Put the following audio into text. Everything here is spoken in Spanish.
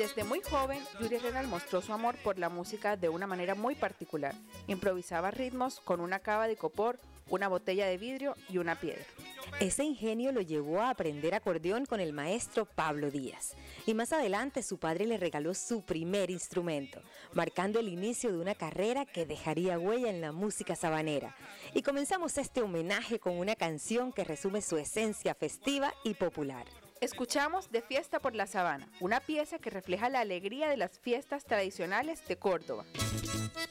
Desde muy joven, Yuri Renal mostró su amor por la música de una manera muy particular. Improvisaba ritmos con una cava de copor, una botella de vidrio y una piedra. Ese ingenio lo llevó a aprender acordeón con el maestro Pablo Díaz. Y más adelante su padre le regaló su primer instrumento, marcando el inicio de una carrera que dejaría huella en la música sabanera. Y comenzamos este homenaje con una canción que resume su esencia festiva y popular. Escuchamos De Fiesta por la Sabana, una pieza que refleja la alegría de las fiestas tradicionales de Córdoba.